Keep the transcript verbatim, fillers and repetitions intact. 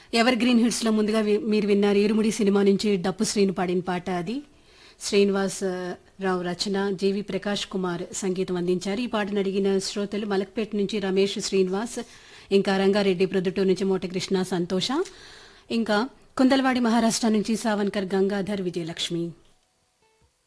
Ever green hits లో ముందుగా వి- మీరు విన్నారు ఇరుముడి సినిమా నుంచి డప్పు శ్రీను పాడిన పాట అది. శ్రీనివాస్ ఆ, రావు రచన, జీవి ప్రకాష్ కుమార్ సంగీతం అందించారు. ఈ పాటను అడిగిన శ్రోతలు మలక్పేట నుంచి రమేష్ శ్రీనివాస్, ఇంకా రంగారెడ్డి ప్రొద్దుటూరు నుంచి మోటకృష్ణ సంతోష, ఇంకా కుందలవాడి మహారాష్ట్ర నుంచి సావన్కర్ గంగాధర్ విజయలక్ష్మి.